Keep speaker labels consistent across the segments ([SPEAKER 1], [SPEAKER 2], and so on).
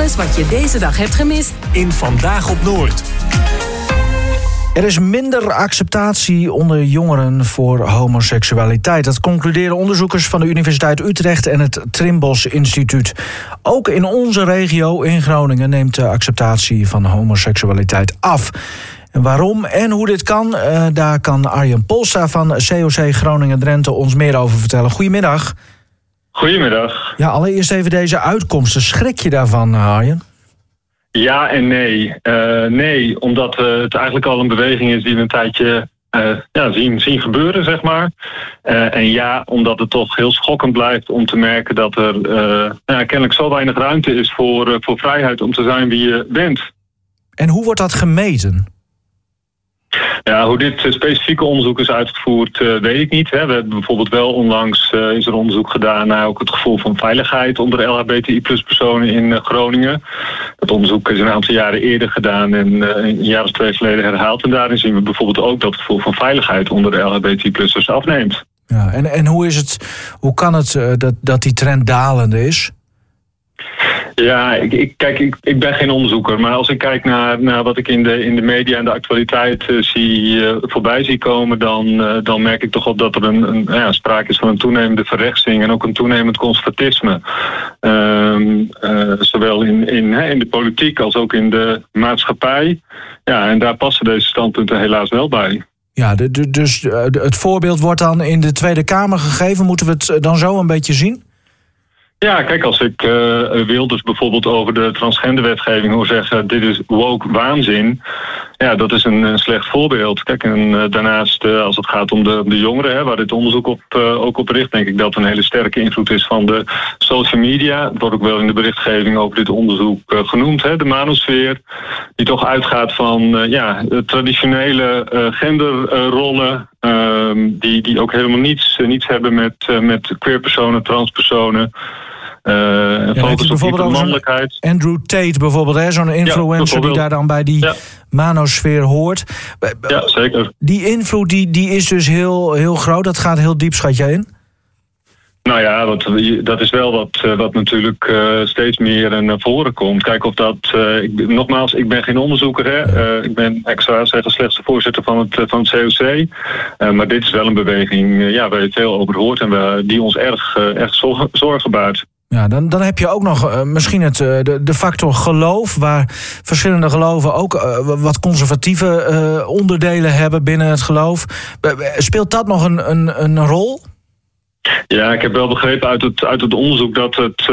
[SPEAKER 1] Alles wat je deze dag hebt gemist
[SPEAKER 2] in Vandaag op Noord.
[SPEAKER 3] Er is minder acceptatie onder jongeren voor homoseksualiteit. Dat concluderen onderzoekers van de Universiteit Utrecht en het Trimbos Instituut. Ook in onze regio in Groningen neemt de acceptatie van homoseksualiteit af. En waarom en hoe dit kan, daar kan Arjen Polstra van COC Groningen-Drenthe ons meer over vertellen. Goedemiddag.
[SPEAKER 4] Goedemiddag.
[SPEAKER 3] Ja, allereerst even deze uitkomsten. Schrik je daarvan, Arjen?
[SPEAKER 4] Ja en nee. Nee, omdat het eigenlijk al een beweging is die we een tijdje zien gebeuren, zeg maar. En ja, omdat het toch heel schokkend blijft om te merken dat er kennelijk zo weinig ruimte is voor vrijheid om te zijn wie je bent.
[SPEAKER 3] En hoe wordt dat gemeten?
[SPEAKER 4] Ja, hoe dit specifieke onderzoek is uitgevoerd, weet ik niet. Hè. We hebben bijvoorbeeld wel onlangs is er onderzoek gedaan naar ook het gevoel van veiligheid onder LHBTI+-personen in Groningen. Dat onderzoek is een aantal jaren eerder gedaan en een jaar of 2 geleden herhaald. En daarin zien we bijvoorbeeld ook dat het gevoel van veiligheid onder de LHBTI+'ers afneemt.
[SPEAKER 3] Ja, en hoe kan het dat die trend dalende is?
[SPEAKER 4] Ja, ik ben geen onderzoeker, maar als ik kijk naar wat ik in de media en de actualiteit voorbij zie komen, dan merk ik toch op dat er sprake is van een toenemende verrechtsing en ook een toenemend conservatisme. Zowel in de politiek als ook in de maatschappij. Ja, en daar passen deze standpunten helaas wel bij.
[SPEAKER 3] Ja, dus het voorbeeld wordt dan in de Tweede Kamer gegeven. Moeten we het dan zo een beetje zien?
[SPEAKER 4] Ja, kijk, als ik Wilders bijvoorbeeld over de transgenderwetgeving hoor zeggen, dit is woke waanzin. Ja, dat is een slecht voorbeeld. Kijk, en daarnaast, als het gaat om de jongeren, waar dit onderzoek ook op richt, denk ik dat een hele sterke invloed is van de social media. Het wordt ook wel in de berichtgeving over dit onderzoek genoemd, de manosfeer, die toch uitgaat van traditionele genderrollen, die ook helemaal niets hebben met queerpersonen, transpersonen. Focus op hypermannelijkheid.
[SPEAKER 3] Andrew Tate bijvoorbeeld, zo'n influencer die daar dan bij die manosfeer hoort.
[SPEAKER 4] Ja, zeker.
[SPEAKER 3] Die invloed die is dus heel groot. Dat gaat heel diep, schat jij in?
[SPEAKER 4] Nou ja, dat is wel wat natuurlijk steeds meer naar voren komt. Kijk of dat... nogmaals, ik ben geen onderzoeker. Ik ben, ik zou zeggen, slechts de voorzitter van het COC. Maar dit is wel een beweging waar je veel over hoort en die ons erg zorgen baart.
[SPEAKER 3] Ja, dan heb je ook nog misschien de factor geloof, waar verschillende geloven ook wat conservatieve onderdelen hebben binnen het geloof. Speelt dat nog een rol?
[SPEAKER 4] Ja, ik heb wel begrepen uit het onderzoek dat het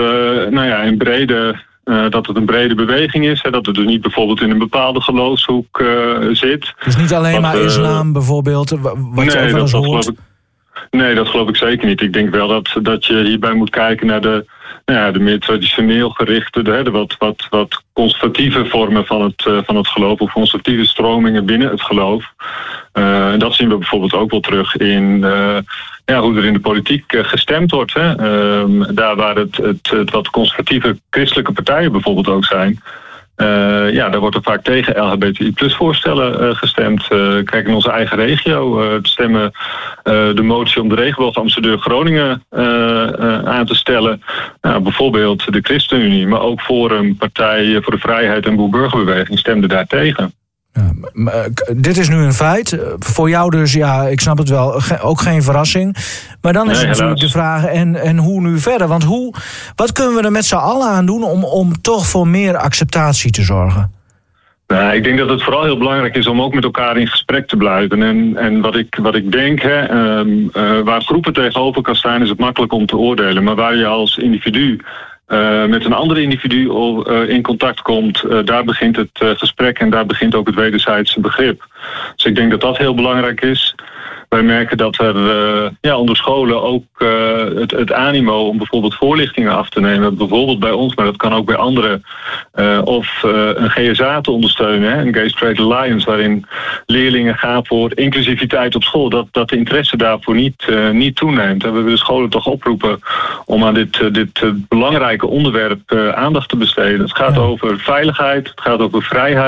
[SPEAKER 4] dat het een brede beweging is. Dat het dus niet bijvoorbeeld in een bepaalde geloofshoek zit.
[SPEAKER 3] Dus niet alleen maar islam bijvoorbeeld, wat je ook wel eens hoort?
[SPEAKER 4] Nee, dat geloof ik zeker niet. Ik denk wel dat je hierbij moet kijken naar de meer traditioneel gerichte, de wat conservatieve vormen van het geloof, of conservatieve stromingen binnen het geloof. En dat zien we bijvoorbeeld ook wel terug in hoe er in de politiek gestemd wordt. Daar waar het wat conservatieve christelijke partijen bijvoorbeeld ook zijn. Daar wordt er vaak tegen LHBTI+-voorstellen gestemd. Kijk, in onze eigen regio stemmen de motie om de regenboogambassadeur Groningen aan te stellen. Bijvoorbeeld de ChristenUnie, maar ook Forum, Partij voor de Vrijheid en Boer-Burgerbeweging stemden daar tegen.
[SPEAKER 3] Ja, dit is nu een feit. Voor jou dus, ja, ik snap het wel, ook geen verrassing. Maar dan is het natuurlijk de vraag, en hoe nu verder? Want wat kunnen we er met z'n allen aan doen om toch voor meer acceptatie te zorgen?
[SPEAKER 4] Nou, ik denk dat het vooral heel belangrijk is om ook met elkaar in gesprek te blijven. En wat ik denk, waar groepen tegenover kan staan, is het makkelijk om te oordelen. Maar waar je als individu met een ander individu in contact komt, daar begint het gesprek en daar begint ook het wederzijdse begrip. Dus ik denk dat dat heel belangrijk is. Wij merken dat er onder scholen ook het animo om bijvoorbeeld voorlichtingen af te nemen, bijvoorbeeld bij ons, maar dat kan ook bij anderen, of een GSA te ondersteunen, een Gay Straight Alliance, waarin leerlingen gaan voor inclusiviteit op school, dat de interesse daarvoor niet toeneemt. En we willen scholen toch oproepen om aan dit belangrijke onderwerp aandacht te besteden. Het gaat over veiligheid, het gaat over vrijheid.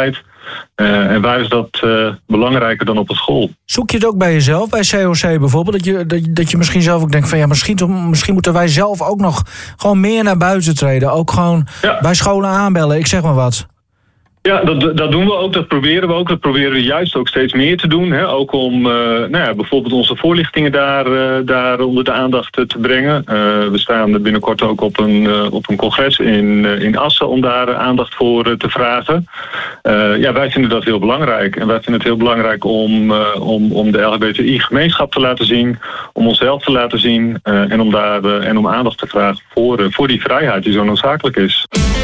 [SPEAKER 4] En waar is dat belangrijker dan op een school?
[SPEAKER 3] Zoek je het ook bij jezelf, bij COC bijvoorbeeld? Dat je misschien zelf ook denkt van misschien moeten wij zelf ook nog gewoon meer naar buiten treden. Ook gewoon bij scholen aanbellen, ik zeg maar wat.
[SPEAKER 4] Ja, dat doen we ook. Dat proberen we ook. Dat proberen we juist ook steeds meer te doen. Hè? Ook om bijvoorbeeld onze voorlichtingen daar onder de aandacht te brengen. We staan binnenkort ook op een congres in Assen om daar aandacht voor te vragen. Wij vinden dat heel belangrijk. En wij vinden het heel belangrijk om de LHBTI-gemeenschap te laten zien. Om onszelf te laten zien. En om aandacht te vragen voor die vrijheid die zo noodzakelijk is.